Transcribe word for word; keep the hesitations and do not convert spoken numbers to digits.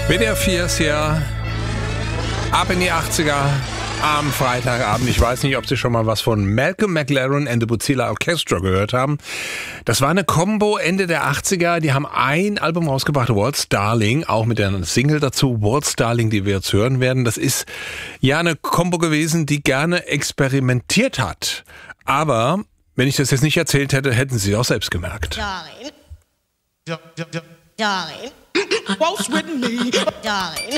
W D R vier ist hier ab in die achtziger am Freitagabend. Ich weiß nicht, ob Sie schon mal was von Malcolm McLaren and the Bozilla Orchestra gehört haben. Das war eine Combo Ende der achtziger. Die haben ein Album rausgebracht, Waltz Darling, auch mit der Single dazu, Waltz Darling, die wir jetzt hören werden. Das ist ja eine Combo gewesen, die gerne experimentiert hat. Aber wenn ich das jetzt nicht erzählt hätte, hätten Sie es auch selbst gemerkt. Darling. Darling. Waltz with me. Darling.